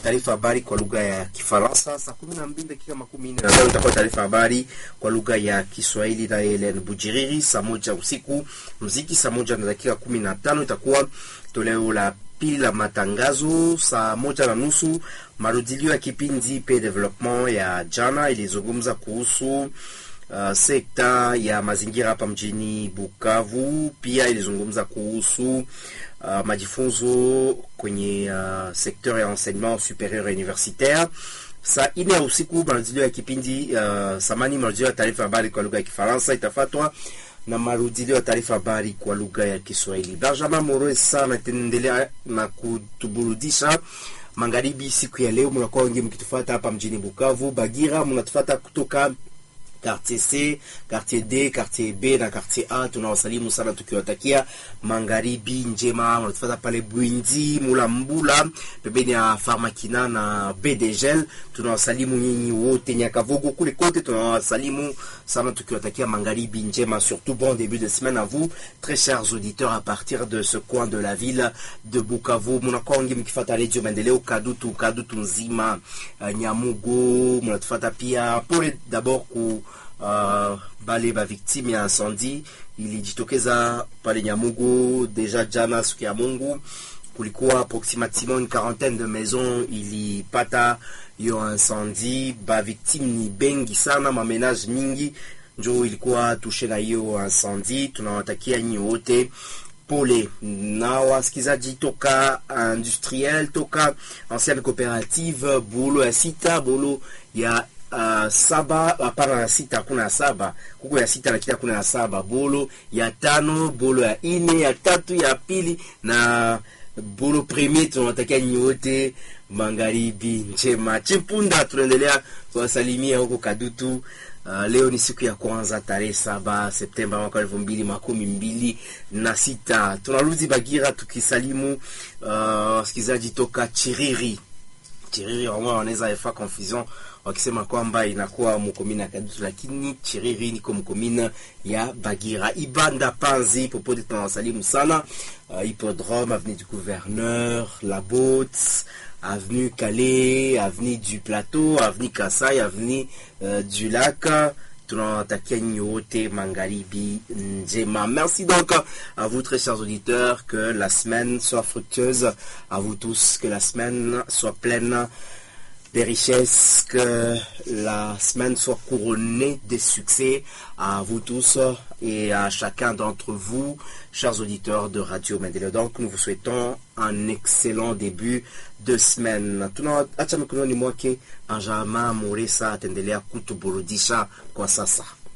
taarifa habari kwa lugha ya Kifaransa. Saa 12:15 itakuwa taarifa habari kwa lugha ya Kiswahili na Helen Bujiriri. Saa 1 usiku muziki, saa 1:15 itakuwa toleo la pili la matangazo. Saa 1:30 marudilio ya kipindi pe development ya jana ilizungumza kuhusu sekta ya mazingira hapa mjini Bukavu. Pia ilizungumza kuhusu majifunzo kwenye sekta ya enseignement supérieur universitaire. Saa 4 ya usiku marudilio ya kipindi marudilio ya taarifa habari kwa lugha ya Kifaransa itafatwa na marudilio ya taarifa habari kwa lugha ya Kiswahili. Benjamin Moro sana tendelea na kutuburudisha magharibi siku ya leo. Mnakuwa wengi mkitufuata hapa mjini Bukavu. Bagira mnatufuata kutoka quartier C, quartier D, quartier B na quartier A. Tunawasalimu sana tukiwatakia magharibi njema. Mnatufuata pale Bwindi, Mulambula, pembeni ya Farmakina na BDGL. Tunawasalimu nyinyi wote Nyakavugo kule kote. Tunawasalimu sana tukiwatakia magharibi njema, surtout bon début de semaine à vous très chers auditeurs à partir de ce coin de la ville de Bukavu. Mnakuwa wengi mkifuata Radio Maendeleo Kadutu nzima, Nyamugo. Mnatufuata pia pole d'abord ku bale ba victime ya incendie ilijitokeza pale Nyamugo deja jana siku ya Mungu. Kulikuwa approximativement une quarantaine de maisons ilipata yo incendie. Ba victime ni bengi sana, ma ménage mingi njo ilikuwa touché na hiyo incendie. Tunawatakia nyinyi wote pole. Na wasikizaji toka industriel, toka ancienne coopérative bolo ya sita, bolo ya saba, hapana ya sita kuna ya saba, kuko ya sita lakini kuna ya saba, bolo ya tano, bolo ya ine, ya tatu, ya pili na bolo premier. Tunawatakia nyote magharibi njema. Chimpunda tunaendelea kuwasalimia huko Kadutu. Leo ni siku ya kwanza tarehe 7 Septemba mwaka 2026. Tunarudi Bagira tukisalimu sikizaji toka Chiriri. Wao wanaweza efa confusion wakisema kwamba inakuwa mkomina ya Kadutu, lakini Chiriri niko mkomina ya Bagira. Ibanda Panzi popote tunawasalimu sana. Hippodrome, avenue du Gouverneur, La Botte, avenue Calais, avenue du Plateau, avenue Kassai, avenue du Lac. Tunawatakia nyote magharibi njema. Merci donc à vous très chers auditeurs, que la semaine soit fructueuse à vous tous, que la semaine soit pleine des richesses, que la semaine soit couronnée des succès à vous tous et à chacun d'entre vous, chers auditeurs de Radio Maendeleo. Donc nous vous souhaitons un excellent début de semaine. Tunaacha mikononi mwake Benjamin Moresa atendelea kutuburudisha kwa sasa.